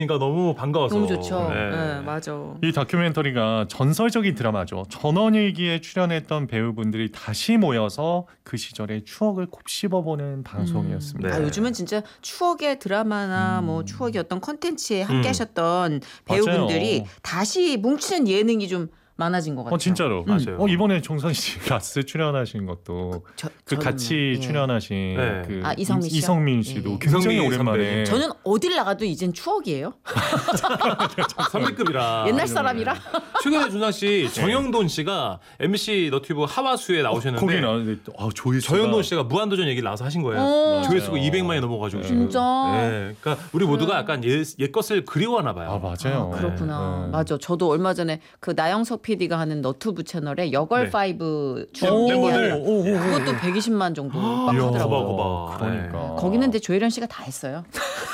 그러니까 너무 반가워서. 너무 좋죠. 네. 네, 맞아. 이 다큐멘터리가 전설적인 드라마죠. 전원일기에 출연했던 배우분들이 다시 모여서 그 시절의 추억을 곱씹어보는 방송이었습니다. 네. 아, 요즘은 진짜 추억의 드라마나 뭐 추억의 어떤 컨텐츠에 함께 하셨던 배우분들이 맞아요. 다시 뭉치는 예능이 좀 많아진 것 같아요. 진짜로. 맞아요. 이번에 종선 씨 라스 출연하신 것도 그 같이 출연하신 네. 그 이성민 씨요? 이성민 씨도 예. 굉장히 이성민 오랜만에. 선배. 저는 어딜 나가도 이젠 추억이에요. 선배급이라. 옛날 사람이라. 최근에 준상 씨, 정영돈 씨가 MC 너튜브 하와수에 나오셨는데 거기 나왔는데 조회수가 정영돈 씨가 무한도전 얘기를 나와서 하신 거예요. 오. 조회수가 200만이 넘어가지고 지금. 진짜. 네. 그러니까 우리 모두가 약간 옛 것을 그리워하나 봐요. 맞아요. 그렇구나. 네. 맞아. 저도 얼마 전에 그 나영석 PD가 하는 너튜브 채널에 여걸 네. 파이브 오, 출연 멤버들. 그것도 120만 정도 막 이야, 하더라고요. 거봐. 그러니까. 거기는 근데 조혜련 씨가 다 했어요.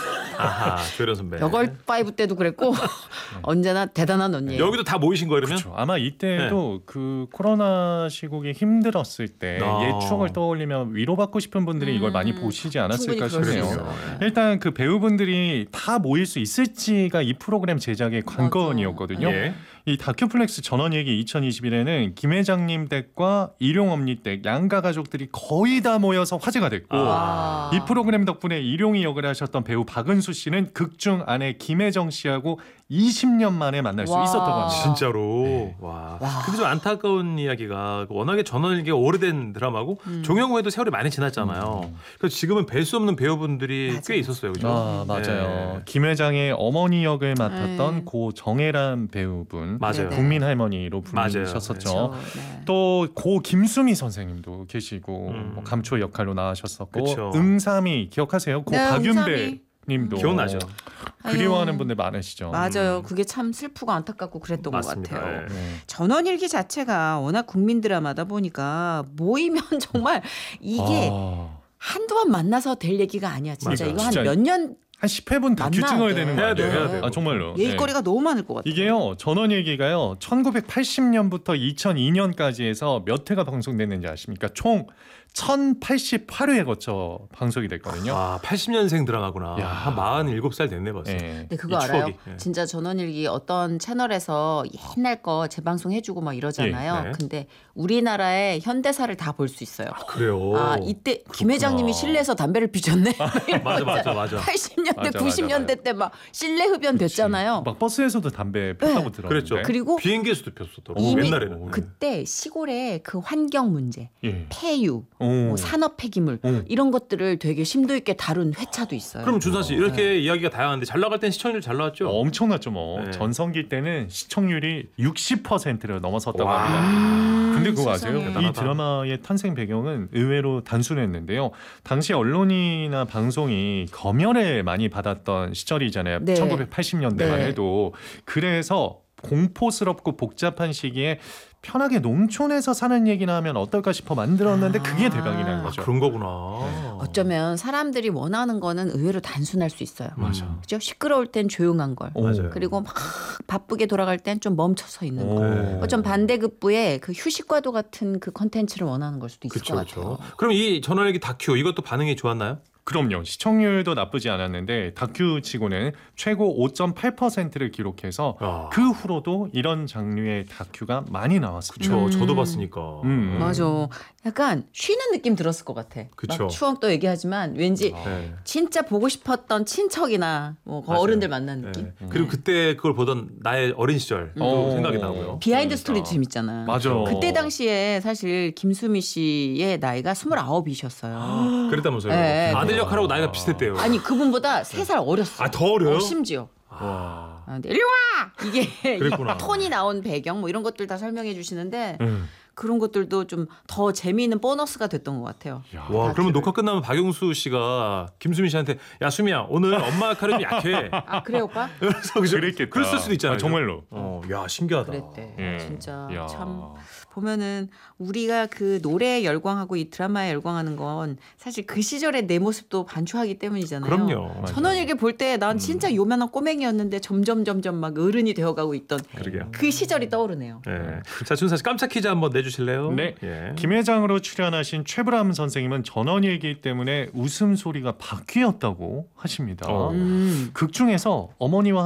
아하, 조혜련 선배. 여걸 파이브 때도 그랬고 언제나 대단한 언니예요. 여기도 다 모이신 거예요, 그러면? 그렇죠. 아마 이때도 그 코로나 시국에 힘들었을 때 아. 옛 추억을 떠올리면 위로받고 싶은 분들이 이걸 많이 보시지 않았을까 충분히 그럴 수 싶네요. 있어요. 일단 그 배우분들이 다 모일 수 있을지가 이 프로그램 제작의 관건이었거든요. 예. 이 다큐플렉스 전원얘기 2021에는 김 회장님 댁과 일용엄니 댁 양가 가족들이 거의 다 모여서 화제가 됐고 와. 이 프로그램 덕분에 일용이 역을 하셨던 배우 박은수 씨는 극중 아내 김혜정 씨하고 20년 만에 만날 수 와. 있었다고 합니다. 진짜로. 네. 와. 와. 근데 좀 안타까운 이야기가 워낙에 전원일기가 오래된 드라마고 종영후에도 세월이 많이 지났잖아요. 그래서 지금은 뵐 수 없는 배우분들이 맞아, 꽤 있었어요. 그죠? 맞아요. 네. 김 회장의 어머니 역을 맡았던 네. 고 정혜란 배우분, 맞아요. 네네. 국민 할머니로 맞아요. 불리셨었죠. 그렇죠. 네. 또 고 김수미 선생님도 계시고 뭐 감초 역할로 나와셨었고 그쵸. 응삼이 기억하세요? 고 네, 박윤배 응삼이. 님도 기억나죠? 그리워하는 아유. 분들 많으시죠. 맞아요. 그게 참 슬프고 안타깝고 그랬던 맞습니다. 것 같아요. 네. 네. 전원일기 자체가 워낙 국민 드라마다 보니까 모이면 정말 이게 한두 번 만나서 될 얘기가 아니야. 진짜 맞아요. 이거 한 진짜 몇 년 한 10회분 다큐 만나야 찍어야 돼. 되는 거 해야 돼요, 아니에요? 해야 돼요. 정말로. 얘기거리가 너무 많을 것 같아요. 이게요. 전원 얘기가요. 1980년부터 2002년까지 해서 몇 회가 방송됐는지 아십니까? 총 1088회에 거쳐 방송이 됐거든요. 아, 80년생 드라마구나. 야. 한 47살 됐네 벌써. 네. 근데 그거 이 알아요? 추억이, 예. 진짜 전원일기 어떤 채널에서 옛날 거 재방송 해주고 막 이러잖아요. 예, 네. 근데 우리나라의 현대사를 다 볼 수 있어요. 그래요. 이때 김 회장님이 실내에서 담배를 피셨네. 맞아. 80년대, 맞아, 90년대 때 막 실내 흡연 됐잖아요. 막 버스에서도 담배 폈다고 들었는데. 그랬죠. 그리고 비행기에서도 폈었더라고. 이미 옛날에는. 그때 시골의 그 환경 문제, 예. 폐유, 뭐 산업 폐기물 이런 것들을 되게 심도 있게 다룬 회차도 있어요. 그럼 준선 씨 이렇게 이야기가 다양한데 잘 나갈 땐 시청률 잘 나왔죠? 엄청났죠 뭐. 네. 전성기 때는 시청률이 60%를 넘어섰다고 와. 합니다. 근데 그거 세상에. 아세요? 이 대단하다. 드라마의 탄생 배경은 의외로 단순했는데요. 당시 언론이나 방송이 검열을 많이 받았던 시절이잖아요. 네. 1980년대만 네. 해도. 그래서 공포스럽고 복잡한 시기에 편하게 농촌에서 사는 얘기나 하면 어떨까 싶어 만들었는데 그게 대박이 난 거죠. 그런 거구나. 어쩌면 사람들이 원하는 거는 의외로 단순할 수 있어요. 맞아. 그죠? 시끄러울 땐 조용한 걸. 맞아요. 그리고 막 바쁘게 돌아갈 땐 좀 멈춰서 있는 거. 네. 어쩜 반대급부의 그 휴식과도 같은 그 컨텐츠를 원하는 걸 수도 있을 그렇죠, 것 같아요. 그렇죠. 그럼 이 전원일기 다큐 이것도 반응이 좋았나요? 그럼요. 시청률도 나쁘지 않았는데 다큐치고는 최고 5.8%를 기록해서 아. 그 후로도 이런 장르의 다큐가 많이 나왔습니다. 그렇죠. 저도 봤으니까. 맞아. 약간 쉬는 느낌 들었을 것 같아. 그쵸. 막 추억도 얘기하지만 왠지 네. 진짜 보고 싶었던 친척이나 뭐 맞아요. 어른들 만난 느낌. 네. 그리고 그때 그걸 보던 나의 어린 시절도 생각이 나고요. 비하인드 그러니까. 스토리도 재밌잖아. 맞아. 그때 당시에 사실 김수미 씨의 나이가 29이셨어요. 그랬다면서요. 네. 아들 역할하고 나이가 비슷했대요. 아니 그분보다 3살 어렸어. 아, 더 어려요? 심지어. 와. 근데 일로 와! 이게 그랬구나. 톤이 나온 배경 뭐 이런 것들 다 설명해 주시는데 음. 그런 것들도 좀 더 재미있는 보너스가 됐던 것 같아요. 야. 와, 그러면 녹화 끝나면 박용수 씨가 김수미 씨한테 야 수미야 오늘 엄마 역할이 좀 약해. 아 그래 오빠? 그래서 그죠? 그랬겠다. 그랬을 수도 있잖아요. 아, 정말로. 야 신기하다. 그랬대. 예. 진짜 야. 참 보면은 우리가 그 노래에 열광하고 이 드라마에 열광하는 건 사실 그 시절의 내 모습도 반추하기 때문이잖아요. 그럼요. 전원일기 볼 때 난 진짜 요만한 꼬맹이였는데 점점 막 어른이 되어가고 있던 그러게요. 그 시절이 떠오르네요. 네. 자 준사 씨 깜짝 퀴즈 한번 내주세요. 주실래요? 네. 예. 김 회장으로 출연하신 최불암 선생님은 전원일기 때문에 웃음소리가 바퀴였다고 하십니다. 어. 극 중에서 어머니와